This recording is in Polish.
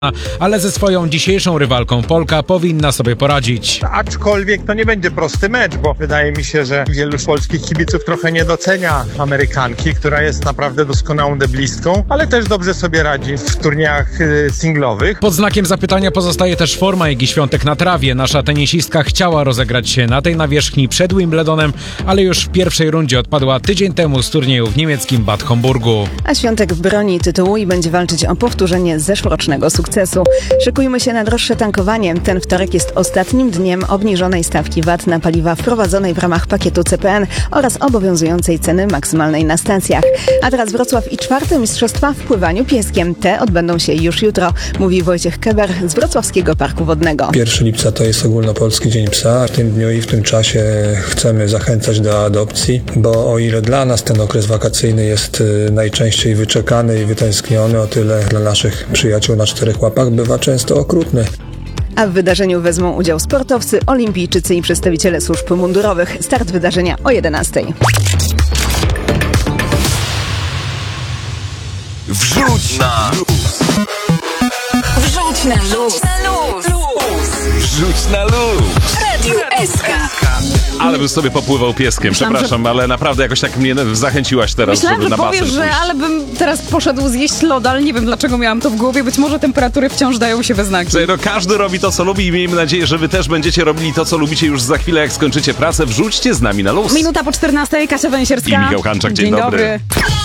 ale ze swoją dzisiejszą rywalką Polka powinna sobie poradzić. Aczkolwiek to nie będzie prosty mecz, bo wydaje mi się, że wielu polskich kibiców trochę nie docenia Amerykanki, która jest naprawdę doskonałą deblistką, ale też dobrze sobie radzi w turniejach singlowych. Pod znakiem zapytania pozostaje też forma Igi Świątek na trawie. Nasza tenisistka chciała rozegrać się na tej nawierzchni przed Wimbledonem, ale już w pierwszej rundzie odpadła tydzień temu z turnieju w niemieckim Bad Homburgu. A Świątek broni tytułu i będzie walczyć o powtórzenie zeszłorocznego sukcesu. Szykujmy się na droższe tankowanie. Ten wtorek jest ostatnim dniem obniżonej stawki VAT na paliwa wprowadzonej w ramach pakietu CPN oraz obowiązującej ceny maksymalnej na stacjach. A teraz Wrocław i czwarte mistrzostwa w pływaniu pieskiem. Te odbędą się już jutro, mówi Wojciech Keber z Wrocławskiego Parku Wodnego. 1 lipca to jest ogólnopolski Dzień Psa. W tym dniu i w tym czasie chcemy zachęcać do adopcji, bo o ile dla nas ten okres wakacyjny jest najczęściej wyczekany i wytęskniony, o tyle dla naszych przyjaciół na czterech łapach bywa często okrutny. A w wydarzeniu wezmą udział sportowcy, olimpijczycy i przedstawiciele służb mundurowych. Start wydarzenia o 11:00. Wrzuć na luz. Wrzuć na luz. Wrzuć na luz. Radio SK. Ale bym sobie popływał pieskiem, przepraszam, ale naprawdę jakoś tak mnie zachęciłaś teraz, Myślałem, żeby że na basen powiesz, że pójść. ale bym teraz poszedł zjeść loda, ale nie wiem dlaczego miałam to w głowie. Być może temperatury wciąż dają się we znaki. Słuchaj, no każdy robi to, co lubi i miejmy nadzieję, że wy też będziecie robili to, co lubicie już za chwilę, jak skończycie pracę. Wrzućcie z nami na luz. Minuta po 14:00, Kasia Węsierska I Michał Hanczak, dzień dobry.